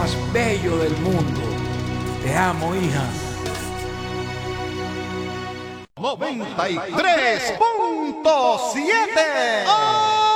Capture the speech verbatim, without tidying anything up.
más bello del mundo. Te amo, hija. noventa y tres punto siete